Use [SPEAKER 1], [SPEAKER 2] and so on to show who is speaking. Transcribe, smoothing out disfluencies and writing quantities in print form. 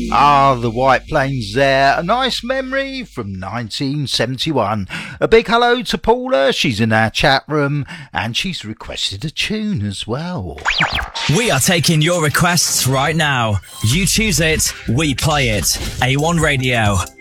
[SPEAKER 1] Ah, the White Plains there. A nice memory from 1971. A big hello to Paula. She's in our chat room and she's requested a tune as well.
[SPEAKER 2] We are taking your requests right now. You choose it, we play it. A1 Radio.